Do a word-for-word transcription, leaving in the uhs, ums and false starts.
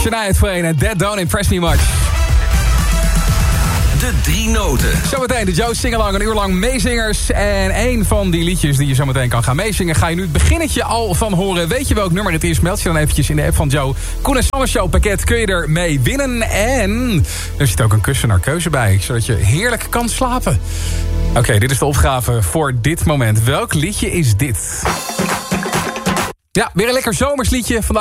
Shania Twain en That Don't Impress Me Much. De drie noten. Zometeen de Joe Singalong, een uur lang meezingers. En één van die liedjes die je zometeen kan gaan meezingen... ga je nu het beginnetje al van horen. Weet je welk nummer het is? Meld je dan eventjes in de app van Joe. Koen en Sander Show pakket kun je er mee winnen. En er zit ook een kussen naar keuze bij. Zodat je heerlijk kan slapen. Oké, okay, dit is de opgave voor dit moment. Welk liedje is dit? Ja, weer een lekker zomersliedje. Vandaag